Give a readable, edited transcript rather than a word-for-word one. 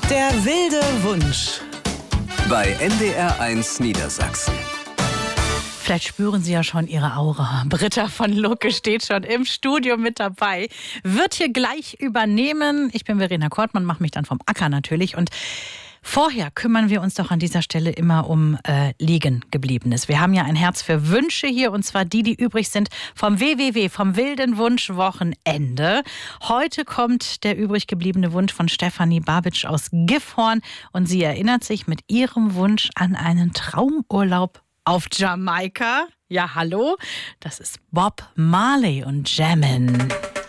Der wilde Wunsch. Bei NDR1 Niedersachsen. Vielleicht spüren Sie ja schon Ihre Aura. Britta von Lucke steht schon im Studio mit dabei. Wird hier gleich übernehmen. Ich bin Verena Kortmann, mache mich dann vom Acker natürlich. Und vorher kümmern wir uns doch an dieser Stelle immer um Liegengebliebenes. Wir haben ja ein Herz für Wünsche hier, und zwar die übrig sind vom WWW, vom Wilden Wunsch Wochenende. Heute kommt der übrig gebliebene Wunsch von Stefanie Babitsch aus Gifhorn, und sie erinnert sich mit ihrem Wunsch an einen Traumurlaub auf Jamaika. Ja, hallo, das ist Bob Marley und Jammin'.